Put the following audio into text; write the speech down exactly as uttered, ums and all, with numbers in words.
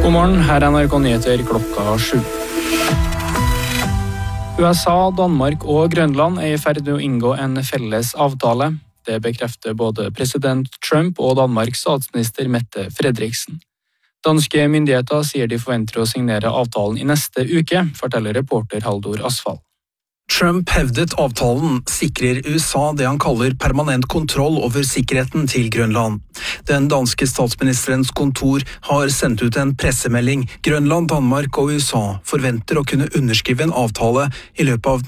God morgen, her er N R K Nyheter klokka sju. U S A, Danmark og Grønland er i ferd med å inngå en felles avtale. Det bekrefter både president Trump og Danmarks statsminister Mette Frederiksen. Danske myndigheter sier de forventer å signere avtalen i neste uke, forteller reporter Haldor Asfald. Trump hevdet avtalen sikrer U S A det han kaller permanent kontroll over sikkerheten til Grønland. Den danske statsministerens kontor har sendt ut en pressemelding. Grønland, Danmark og U S A forventer å kunne underskrive en avtale i løpet av